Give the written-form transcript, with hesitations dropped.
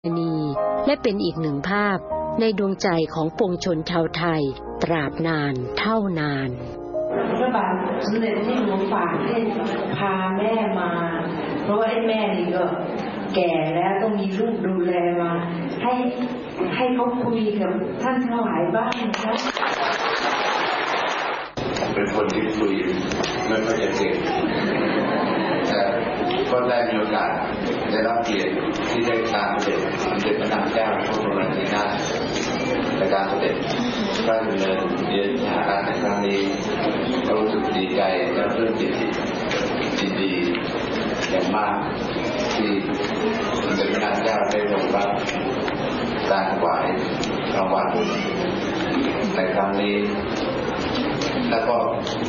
ณีและเป็นอีกหนึ่งภาพในดวงใจของปวงชนชาวไทยตราบนานเท่านานพระบาทสมเด็จที่หลวงฝากให้พาแม่มาเพราะว่าไอ้แม่นี่ก็แก่แล้วต้องมีลูกดูแลมาให้เขาคุยกับท่านทั้งหลายบ้างนะครับเป็นคนที่คุยไม่ค่อยจะเก่งแต่ก็ได้มีโอกาสได้รับเกียรติที่ได้ตามเสด็จสมเด็จพระนางเจ้าพระบรมราชินีนาถในการเสด็จพระดำเนินเยือนสถานการณ์ในครั้งนี้ก็รู้สึกดีใจและปลื้มปิติดีอย่างมากที่สมเด็จพระนางเจ้าได้ทรงรับการถวายรางวัลในครั้งนี้แล้วก็